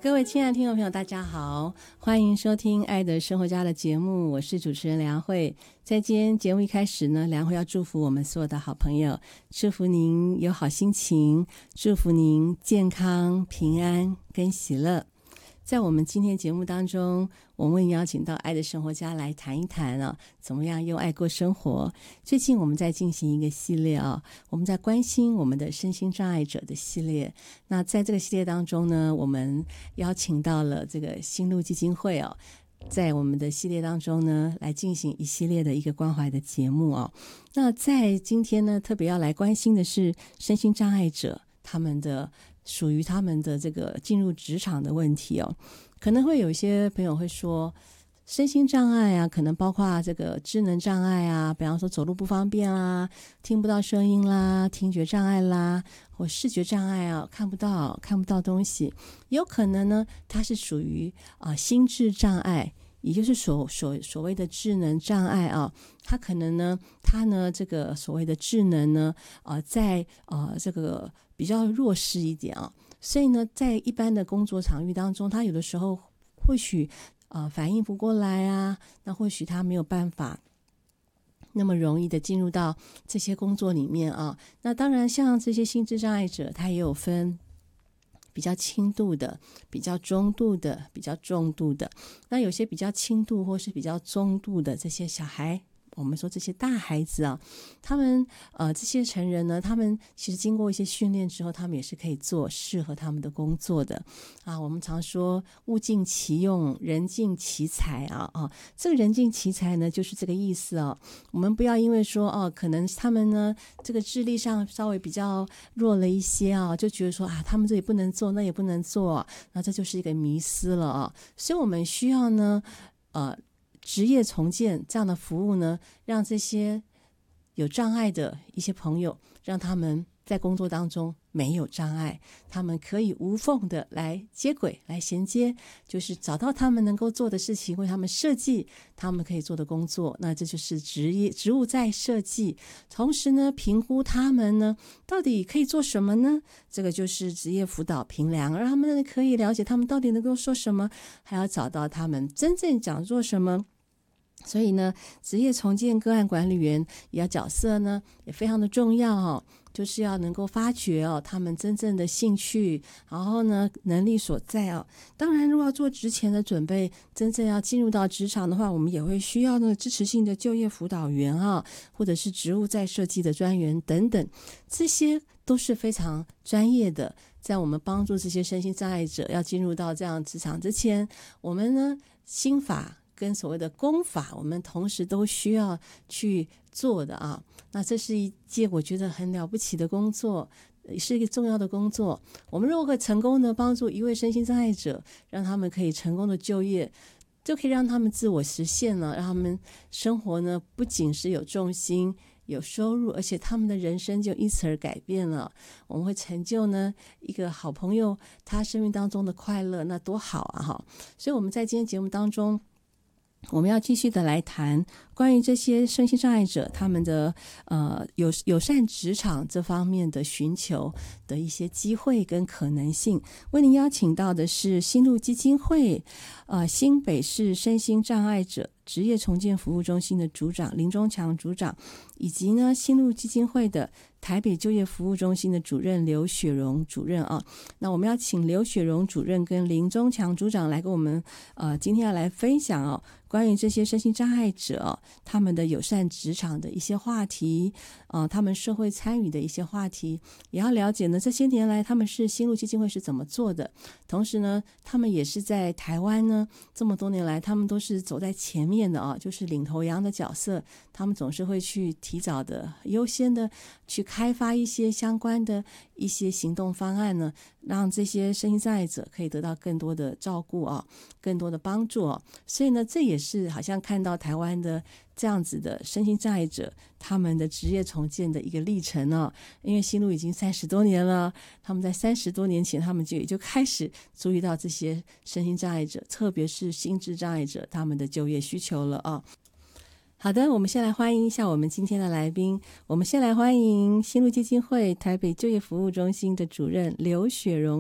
各位亲爱的听众朋友大家好，欢迎收听爱的生活家的节目，我是主持人梁慧。在今天节目一开始呢，梁慧要祝福我们所有的好朋友，祝福您有好心情，祝福您健康平安跟喜乐。在我们今天节目当中，我们邀请到爱的生活家来谈一谈怎么样用爱过生活。最近我们在进行一个系列我们在关心我们的身心障碍者的系列。那在这个系列当中呢，我们邀请到了这个心路基金会在我们的系列当中呢，来进行一系列的一个关怀的节目那在今天呢，特别要来关心的是身心障碍者他们的属于他们的这个进入职场的问题可能会有一些朋友会说，身心障碍可能包括这个智能障碍比方说走路不方便啦，听不到声音啦，听觉障碍啦，或视觉障碍看不到东西。有可能呢，它是属于心智障碍，也就是所谓的智能障碍它可能呢，这个所谓的智能呢在这个比较弱势一点所以呢，在一般的工作场域当中，他有的时候或许反应不过来那或许他没有办法那么容易的进入到这些工作里面那当然像这些心智障碍者，他也有分比较轻度的，比较中度的，比较重度的。那有些比较轻度或是比较中度的这些小孩，我们说这些大孩子他们这些成人呢，他们其实经过一些训练之后，他们也是可以做适合他们的工作的我们常说物尽其用，人尽其才这个人尽其才呢，就是这个意思我们不要因为说可能他们呢这个智力上稍微比较弱了一些就觉得说他们这也不能做，那也不能做，那这就是一个迷思了所以我们需要呢职业重建这样的服务呢，让这些有障碍的一些朋友，让他们在工作当中没有障碍，他们可以无缝的来接轨，来衔接，就是找到他们能够做的事情，为他们设计他们可以做的工作。那这就是职务再设计，同时呢，评估他们呢到底可以做什么呢？这个就是职业辅导评量，让他们可以了解他们到底能够说什么，还要找到他们真正想做什么。所以呢，职业重建个案管理员也要角色呢也非常的重要就是要能够发掘他们真正的兴趣，然后呢能力所在当然如果要做职前的准备，真正要进入到职场的话，我们也会需要那个支持性的就业辅导员或者是职务再设计的专员等等，这些都是非常专业的。在我们帮助这些身心障碍者要进入到这样职场之前，我们呢心法跟所谓的功法，我们同时都需要去做的那这是一件我觉得很了不起的工作，是一个重要的工作。我们如果可以成功的帮助一位身心障碍者，让他们可以成功的就业，就可以让他们自我实现了，让他们生活呢不仅是有重心有收入，而且他们的人生就因此而改变了。我们会成就呢一个好朋友他生命当中的快乐，那多好所以我们在今天节目当中，我们要继续的来谈关于这些身心障碍者他们的友善职场这方面的寻求的一些机会跟可能性。为您邀请到的是心路基金会新北市身心障碍者职业重建服务中心的组长林中强组长，以及呢心路基金会的台北就业服务中心的主任刘雪蓉主任那我们要请刘雪蓉主任跟林中强组长来跟我们今天要来分享关于这些身心障碍者他们的友善职场的一些话题他们社会参与的一些话题，也要了解呢这些年来他们是心路基金会是怎么做的，同时呢他们也是在台湾呢这么多年来他们都是走在前面的就是领头羊的角色，他们总是会去提早的优先的去开发一些相关的一些行动方案呢，让这些身心障碍者可以得到更多的照顾更多的帮助所以呢这也是好像看到台湾的这样子的身心障碍者他们的职业重建的一个历程因为心路已经30多年了，他们在30多年前他们也就开始注意到这些身心障碍者，特别是心智障碍者他们的就业需求了好的，我们先来欢迎一下我们今天的来宾。我们先来欢迎心路基金会台北就业服务中心的主任刘雪蓉